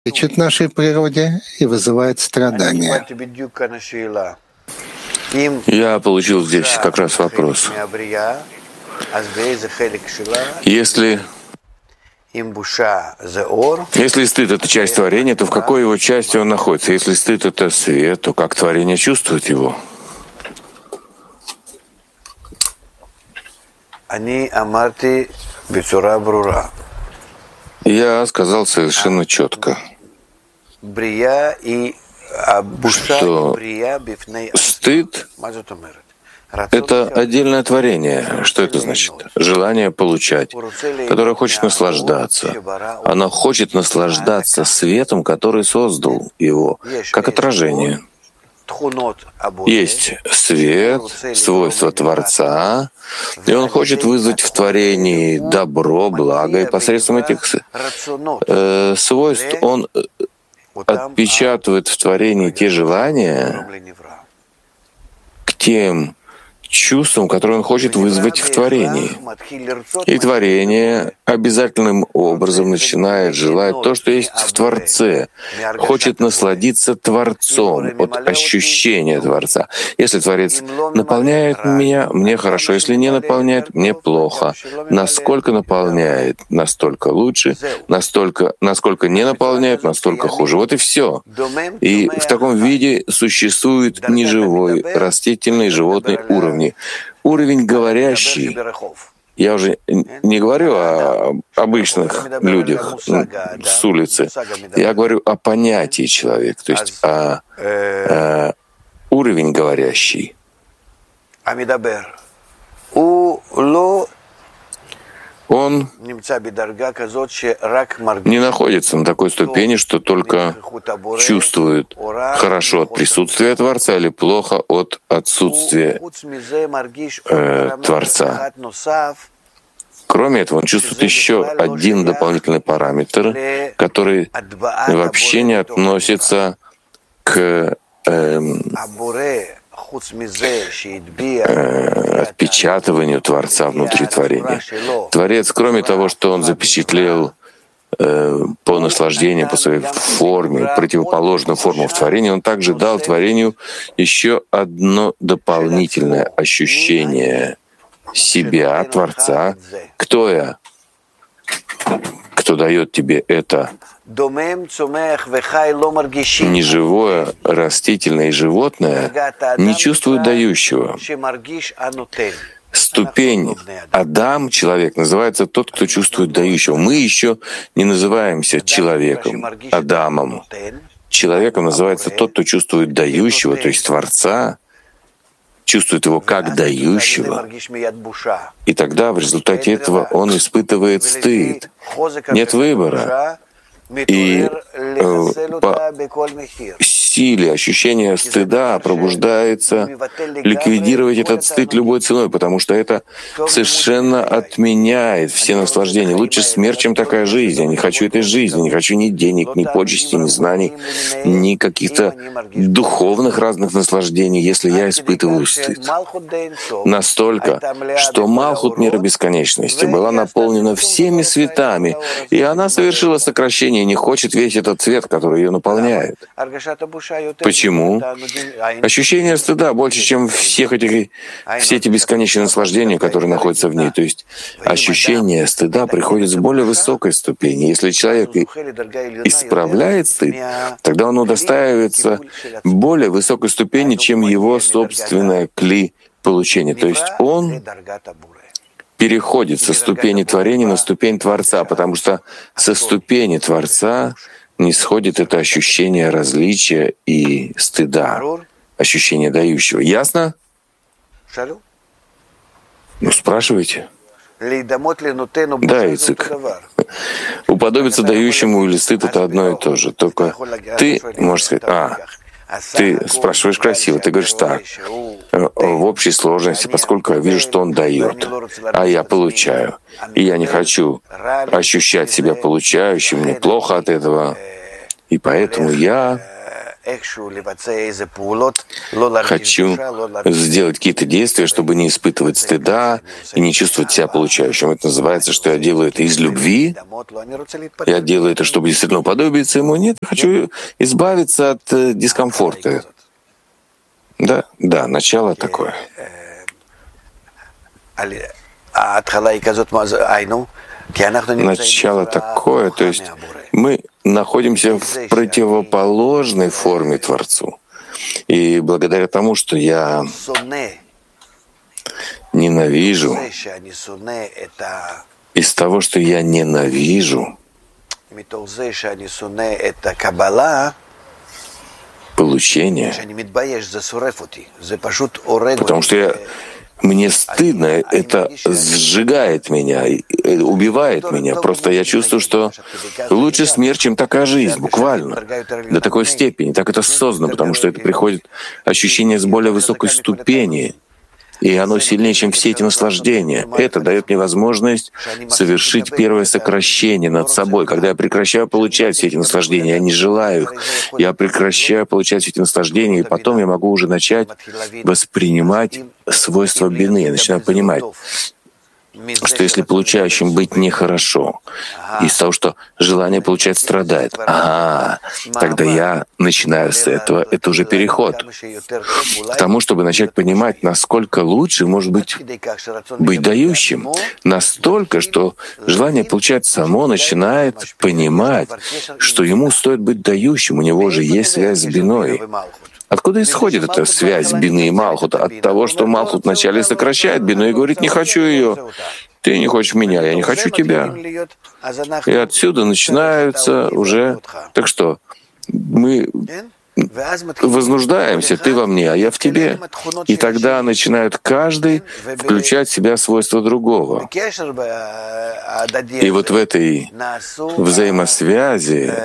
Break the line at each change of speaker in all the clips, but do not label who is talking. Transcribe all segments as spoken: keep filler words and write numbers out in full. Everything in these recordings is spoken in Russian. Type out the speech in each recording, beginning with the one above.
противоречит нашей природе и вызывает страдания.
Я получил здесь как раз вопрос. Если, если стыд — это часть творения, то в какой его части он находится? Если стыд — это свет, то как творение чувствует его? Я сказал совершенно четко, что стыд — это отдельное творение. Что это значит? Желание получать, которое хочет наслаждаться. Оно хочет наслаждаться светом, который создал его, как отражение. Есть свет, свойства Творца, и он хочет вызвать в творении добро, благо, и посредством этих э, свойств он отпечатывает в творении те желания к тем чувствам, которые он хочет вызвать в творении. И творение обязательным образом начинает желать то, что есть в Творце, хочет насладиться Творцом, от ощущения Творца. Если Творец наполняет меня, мне хорошо, если не наполняет, мне плохо. Насколько наполняет, настолько лучше, настолько, насколько не наполняет, настолько хуже. Вот и все. И в таком виде существует неживой, растительный, животный уровень. Уровень говорящий. Я уже не говорю о обычных людях с улицы. Я говорю о понятии человека, то есть о, о уровень говорящий. Он не находится на такой ступени, что только чувствует хорошо от присутствия Творца или плохо от отсутствия э, Творца. Кроме этого, он чувствует еще один дополнительный параметр, который вообще не относится к э, отпечатыванию Творца внутри творения. Творец, кроме того, что он запечатлел э, по наслаждению, по своей форме, противоположную форму в творении, он также дал творению еще одно дополнительное ощущение себя, Творца. Кто я? Кто дает тебе это неживое, растительное и животное, не чувствуют дающего. Ступень Адам, человек, называется тот, кто чувствует дающего. Мы еще не называемся человеком, Адамом. Человеком называется тот, кто чувствует дающего, то есть Творца, чувствует его как дающего. И тогда в результате этого он испытывает стыд. Нет выбора. И э, по силе ощущения стыда пробуждается ликвидировать этот стыд любой ценой, потому что это совершенно отменяет все наслаждения. Лучше смерть, чем такая жизнь. Я не хочу этой жизни, не хочу ни денег, ни почестей, ни знаний, ни каких-то духовных разных наслаждений, если я испытываю стыд. Настолько, что Малхут мира бесконечности была наполнена всеми светами, и она совершила сокращение, не хочет весь этот цвет, который ее наполняет. Почему? Ощущение стыда больше, чем всех этих, все эти бесконечные наслаждения, которые находятся в ней. То есть ощущение стыда приходит с более высокой ступени. Если человек исправляет стыд, тогда он удостаивается более высокой ступени, чем его собственное кли получения. То есть он переходит со ступени творения на ступень Творца, потому что со ступени Творца не сходит это ощущение различия и стыда, ощущение дающего. Ясно? Ну, спрашивайте. Да, Ицик. Уподобиться дающему или стыд — это одно и то же. Только ты можешь сказать, а, ты спрашиваешь красиво, ты говоришь так, в общей сложности, поскольку я вижу, что он дает, а я получаю, и я не хочу ощущать себя получающим, мне плохо от этого, и поэтому я хочу сделать какие-то действия, чтобы не испытывать стыда и не чувствовать себя получающим. Это называется, что я делаю это из любви. Я делаю это, чтобы действительно уподобиться ему. Нет, я хочу избавиться от э, дискомфорта. Да, да, начало такое. Начало такое, то есть мы находимся в противоположной форме Творцу. И благодаря тому, что я ненавижу, из того, что я ненавижу, получение, потому что я мне стыдно, это сжигает меня, убивает меня. Просто я чувствую, что лучше смерть, чем такая жизнь, буквально. До такой степени. Так это создано, потому что это приходит ощущение с более высокой ступени. И оно сильнее, чем все эти наслаждения. Это дает мне возможность совершить первое сокращение над собой. Когда я прекращаю получать все эти наслаждения, я не желаю их, я прекращаю получать все эти наслаждения, и потом я могу уже начать воспринимать свойства бины. Я начинаю понимать, что если получающим быть нехорошо, из того, что желание получать страдает, а тогда я начинаю с этого, это уже переход к тому, чтобы начать понимать, насколько лучше может быть быть дающим, настолько, что желание получать само начинает понимать, что ему стоит быть дающим, у него же есть связь с биной. Откуда исходит эта связь бины и Малхута? От того, что Малхут вначале сокращает бину и говорит: «Не хочу ее, ты не хочешь меня, я не хочу тебя». И отсюда начинаются уже... Так что мы вознуждаемся, ты во мне, а я в тебе. И тогда начинают каждый включать в себя свойства другого. И вот в этой взаимосвязи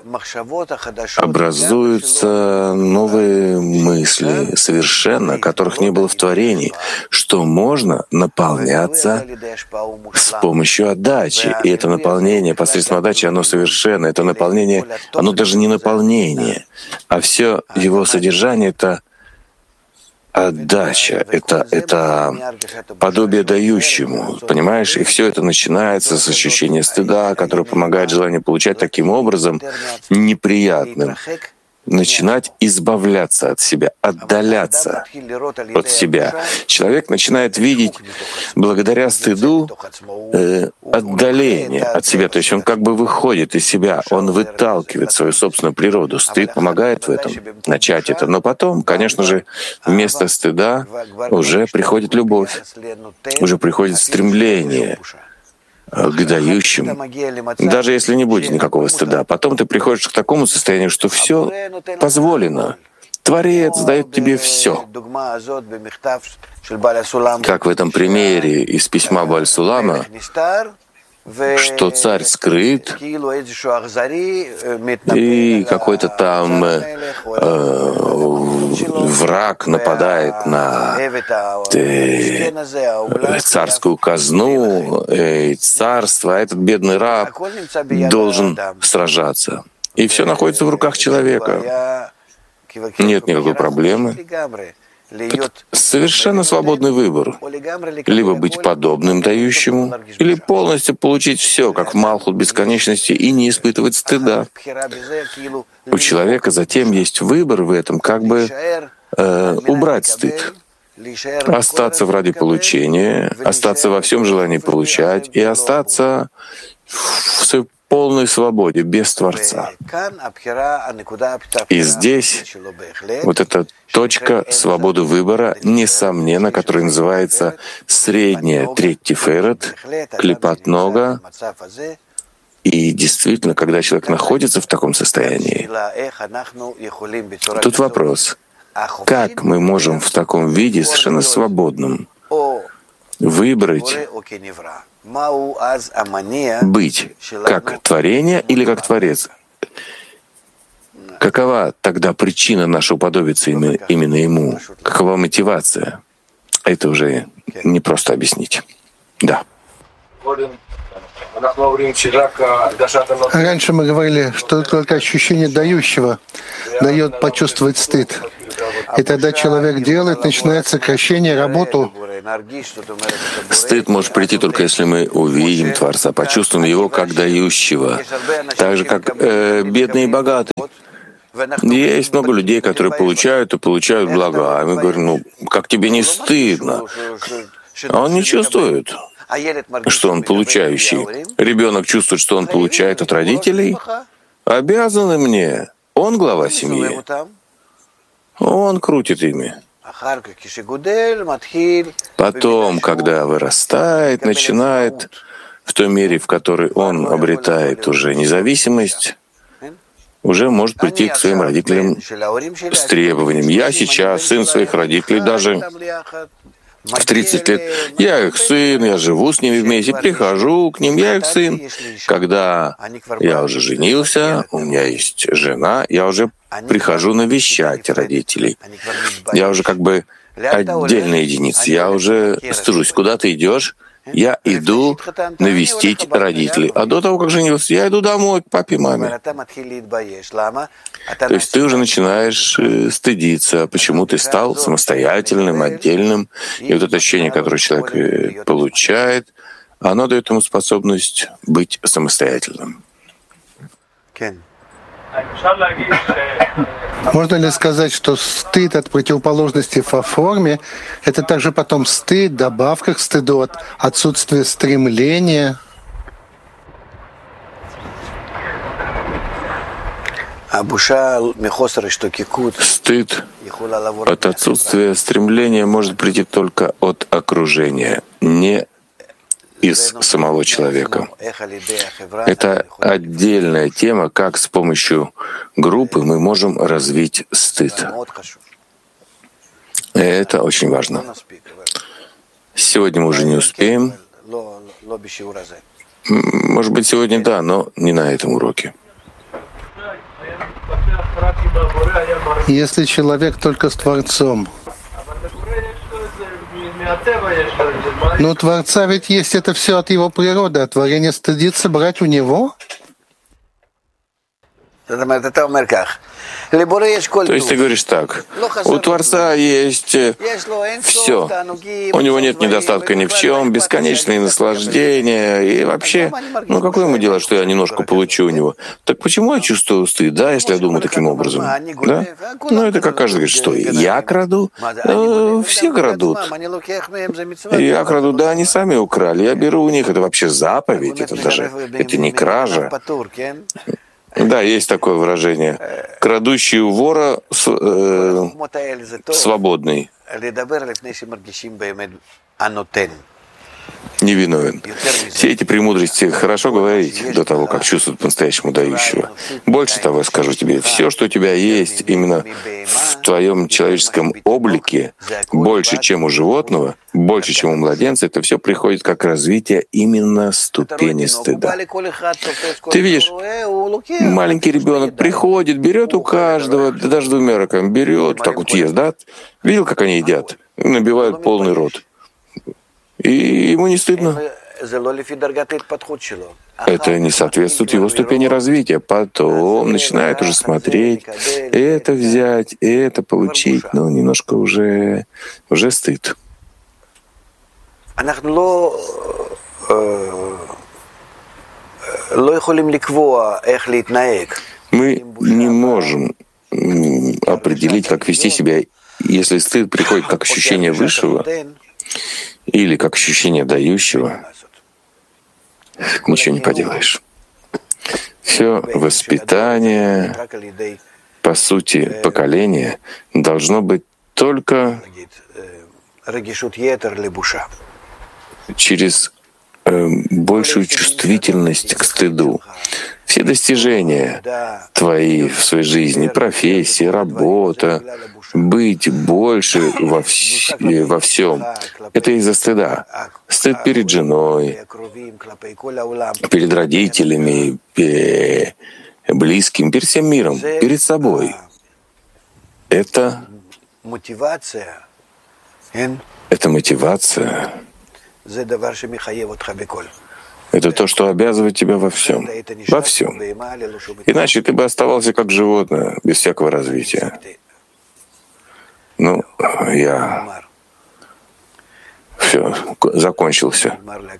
образуются новые мысли, совершенно, которых не было в творении, что можно наполняться с помощью отдачи. И это наполнение посредством отдачи, оно совершенно, это наполнение, оно даже не наполнение, а все его содержание — это отдача, это, это подобие дающему, понимаешь? И все это начинается с ощущения стыда, которое помогает желанию получать таким образом неприятным, начинать избавляться от себя, отдаляться от себя. Человек начинает видеть благодаря стыду э, отдаление от себя, то есть он как бы выходит из себя, он выталкивает свою собственную природу. Стыд помогает в этом, начать это. Но потом, конечно же, вместо стыда уже приходит любовь, уже приходит стремление к дающим, даже если не будет никакого стыда. Потом ты приходишь к такому состоянию, что все позволено. Творец дает тебе все. Как в этом примере из письма Бааль-Сулама, что царь скрыт, и какой-то там э, враг нападает на э, царскую казну, э, царство, а этот бедный раб должен сражаться. И все находится в руках человека. Нет никакой проблемы. Это совершенно свободный выбор. Либо быть подобным дающему, или полностью получить все, как в Малхут бесконечности, и не испытывать стыда. У человека затем есть выбор в этом, как бы э, убрать стыд, остаться в ради получения, остаться во всем желании получать и остаться в своей полной свободе, без Творца. И здесь вот эта точка свободы выбора, несомненно, которая называется средняя треть Тиферет, клипат нога. И действительно, когда человек находится в таком состоянии, тут вопрос, как мы можем в таком виде, совершенно свободном, выбрать быть как творение или как Творец? Какова тогда причина нашего уподобиться именно Ему? Какова мотивация? Это уже не просто объяснить. Да.
Раньше мы говорили, что только ощущение дающего дает почувствовать стыд. И тогда человек делает, начинает сокращение, работу.
Стыд может прийти только если мы увидим Творца, почувствуем Его как дающего, так же, как э, бедные и богатые. Есть много людей, которые получают и получают блага. А мы говорим, ну, как тебе не стыдно? А он не чувствует, что он получающий. Ребенок чувствует, что он получает от родителей. Обязаны мне. Он глава семьи. Он крутит ими. Потом, когда вырастает, начинает в той мере, в которой он обретает уже независимость, уже может прийти к своим родителям с требованием. Я сейчас сын своих родителей, даже в тридцать лет. Я их сын, я живу с ними вместе, прихожу к ним, я их сын. Когда я уже женился, у меня есть жена, я уже прихожу навещать родителей. Я уже как бы отдельная единица. Я уже стыжусь. Куда ты идешь? Я иду навестить родителей. А до того, как женился, я иду домой к папе и маме. То есть ты уже начинаешь э, стыдиться, почему ты стал самостоятельным, отдельным. И вот это ощущение, которое человек э, получает, оно дает ему способность быть самостоятельным.
Можно ли сказать, что стыд от противоположности по форме — это также потом стыд, добавка к стыду от отсутствия стремления?
Стыд от отсутствия стремления может прийти только от окружения, не из самого человека. Это отдельная тема, как с помощью группы мы можем развить стыд. И это очень важно. Сегодня мы уже не успеем. Может быть, сегодня да, но не на этом уроке.
Если человек только с Творцом, но у Творца ведь есть это все от его природы, а творение стыдится брать у него?
То есть ты говоришь так, у Творца есть все, у него нет недостатка ни в чем, бесконечные наслаждения, и вообще, ну какое ему дело, что я немножко получу у него? Так почему я чувствую стыд, да, если я думаю таким образом? Да? Ну это как каждый говорит, что я краду? Э, все крадут. Я краду, да, они сами украли, я беру у них, это вообще заповедь, это даже, это не кража. Да, есть такое выражение. Крадущий у вора э, свободный, невиновен. Все эти премудрости хорошо говорить до того, как чувствуют по-настоящему дающего. Больше того, я скажу тебе, все, что у тебя есть именно в твоем человеческом облике, больше, чем у животного, больше, чем у младенца, это все приходит как развитие именно ступени стыда. Ты видишь, маленький ребенок приходит, берет у каждого, даже двумя руками, берет, так вот ест, да? Видел, как они едят? Набивают полный рот. И ему не стыдно. Это не соответствует его ступени развития. Потом начинает уже смотреть, это взять, это получить. Ну, немножко уже, уже стыд. Мы не можем определить, как вести себя, если стыд приходит как ощущение высшего, или как ощущение дающего, ничего не поделаешь. Все воспитание, по сути, поколение должно быть только через э, большую чувствительность к стыду. Все достижения твои в своей жизни, профессия, работа, быть больше во, вс- во всем, это из-за стыда. Стыд перед женой, перед родителями, перед близким, перед всем миром, перед собой. Это, это мотивация. Это то, что обязывает тебя во всем. Во всем. Иначе ты бы оставался как животное, без всякого развития. Ну, я... Все, закончился.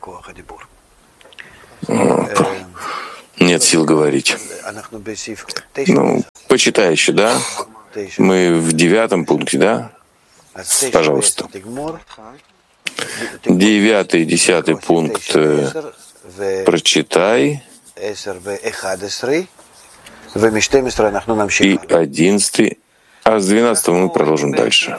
Нет сил говорить. Ну, почитай еще, да? Мы в девятом пункте, да? Пожалуйста. Девятый, десятый пункт э, прочитай. И одиннадцатый. А с двенадцатого мы продолжим дальше.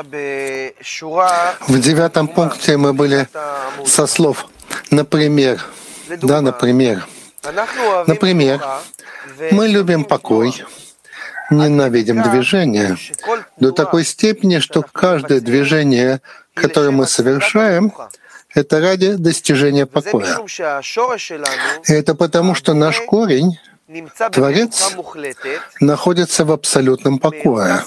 В девятом пункте мы были со слов «например». Да, например. Например, мы любим покой, ненавидим движение до такой степени, что каждое движение, которое мы совершаем, это ради достижения покоя. И это потому, что наш корень, Творец, находится в абсолютном покое.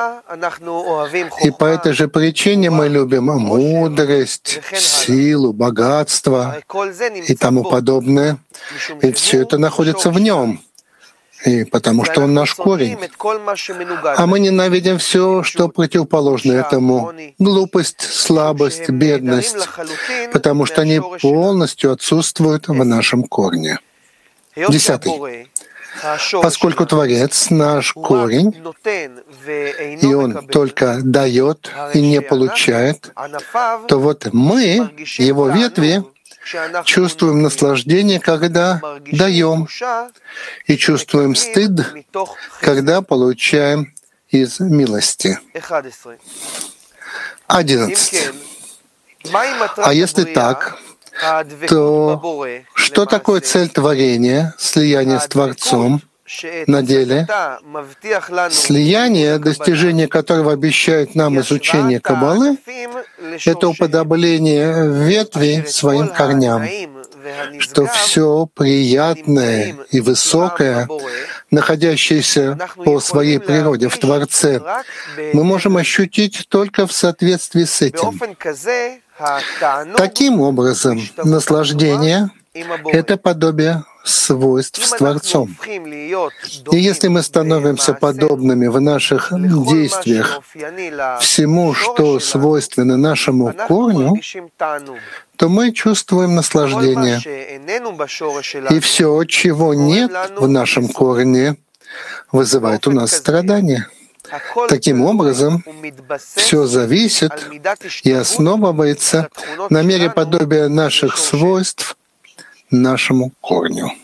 И по этой же причине мы любим мудрость, силу, богатство и тому подобное. И все это находится в нем. И потому что он наш корень. А мы ненавидим все, что противоположно этому. Глупость, слабость, бедность. Потому что они полностью отсутствуют в нашем корне. Десятый. Поскольку Творец — наш корень, и Он только дает и не получает, то вот мы, Его ветви, чувствуем наслаждение, когда даем, и чувствуем стыд, когда получаем из милости. Одиннадцать. А если так, то что такое цель творения, слияние с Творцом на деле? Слияние, достижение которого обещает нам изучение Каббалы, это уподобление ветви своим корням, что все приятное и высокое, находящееся по своей природе в Творце, мы можем ощутить только в соответствии с этим. Таким образом, наслаждение — это подобие свойств с Творцом. И если мы становимся подобными в наших действиях всему, что свойственно нашему корню, то мы чувствуем наслаждение. И все, чего нет в нашем корне, вызывает у нас страдания. Таким образом, все зависит и основывается на мере подобия наших свойств нашему корню.